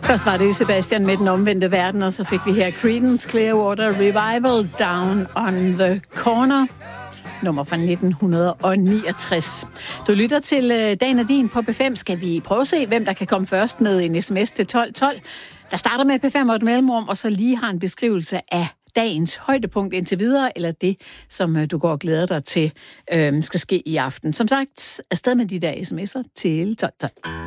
Først var det Sebastian med Den Omvendte Verden, og så fik vi her Creedence Clearwater Revival Down on the Corner, nummer fra 1969. Du lytter til Dagen er din på P5. Skal vi prøve at se, hvem der kan komme først med en sms til 1212? Der starter med P5 og et mellemrum, og så lige har en beskrivelse af dagens højdepunkt indtil videre, eller det, som du går og glæder dig til, skal ske i aften. Som sagt, afsted med de der sms'er til 1212.